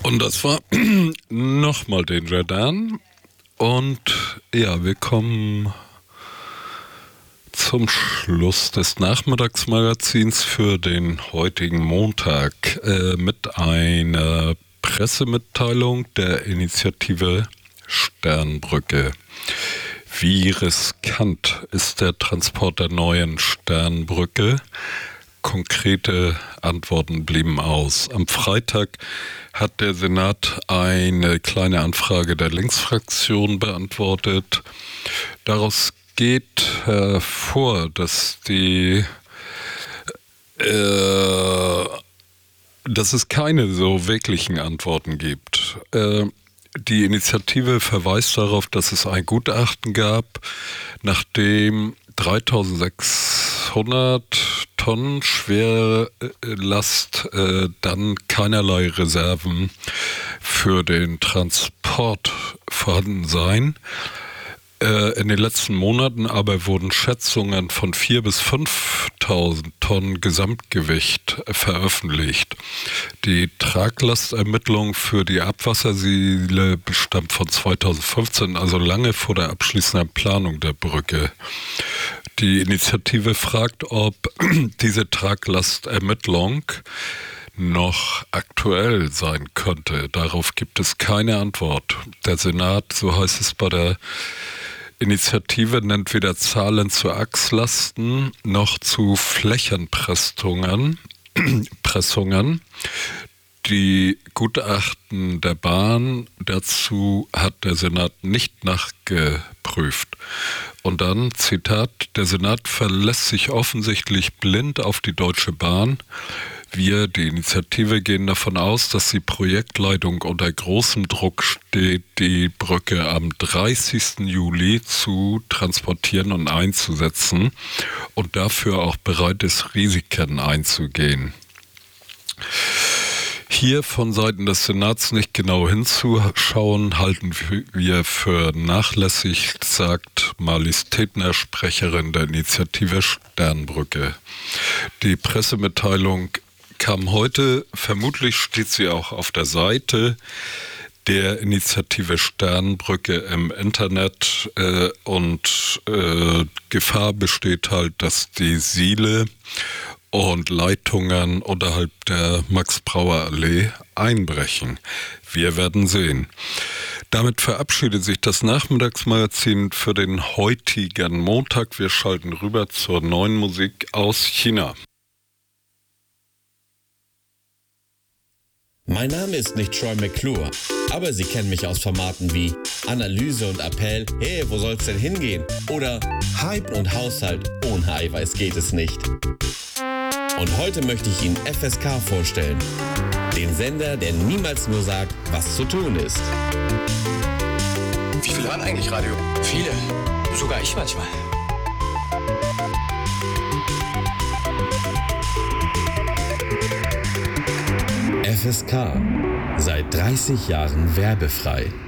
Und das war nochmal Danger Dan. Und ja, wir kommen zum Schluss des Nachmittagsmagazins für den heutigen Montag mit einer Pressemitteilung der Initiative Sternbrücke. Wie riskant ist der Transport der neuen Sternbrücke? Konkrete Antworten blieben aus. Am Freitag hat der Senat eine kleine Anfrage der Linksfraktion beantwortet. Daraus geht hervor, dass es keine so wirklichen Antworten gibt. Die Initiative verweist darauf, dass es ein Gutachten gab, nachdem 3600 Tonnen Schwerlast dann keinerlei Reserven für den Transport vorhanden seien. In den letzten Monaten aber wurden Schätzungen von 4.000 bis 5.000 Tonnen Gesamtgewicht veröffentlicht. Die Traglastermittlung für die Abwassersiele bestammt von 2015, also lange vor der abschließenden Planung der Brücke. Die Initiative fragt, ob diese Traglastermittlung noch aktuell sein könnte. Darauf gibt es keine Antwort. Der Senat, so heißt es bei der Initiative, nennt weder Zahlen zu Achslasten noch zu Flächenpressungen. Die Gutachten der Bahn dazu hat der Senat nicht nachgeprüft. Und dann, Zitat, der Senat verlässt sich offensichtlich blind auf die Deutsche Bahn. Wir, die Initiative, gehen davon aus, dass die Projektleitung unter großem Druck steht, die Brücke am 30. Juli zu transportieren und einzusetzen und dafür auch bereit ist, Risiken einzugehen. Hier von Seiten des Senats nicht genau hinzuschauen, halten wir für nachlässig, sagt Marlies Tetner, Sprecherin der Initiative Sternbrücke. Die Pressemitteilung kam heute, vermutlich steht sie auch auf der Seite der Initiative Sternbrücke im Internet und Gefahr besteht halt, dass die Siele und Leitungen unterhalb der Max-Brauer-Allee einbrechen. Wir werden sehen. Damit verabschiedet sich das Nachmittagsmagazin für den heutigen Montag. Wir schalten rüber zur neuen Musik aus China. Mein Name ist nicht Troy McClure, aber Sie kennen mich aus Formaten wie Analyse und Appell, hey, wo soll's denn hingehen? Oder Hype und Haushalt, ohne Eiweiß geht es nicht. Und heute möchte ich Ihnen FSK vorstellen, den Sender, der niemals nur sagt, was zu tun ist. Wie viele hören eigentlich Radio? Viele, sogar ich manchmal. FSK, seit 30 Jahren werbefrei.